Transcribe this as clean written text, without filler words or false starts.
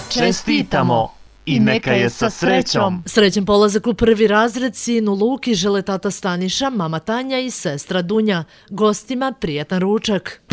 Čestitamo i neka je sa srećom. Srećan polazak u prvi razred sinu Luki žele tata Staniša, mama Tanja i sestra Dunja. Gostima prijatan ručak.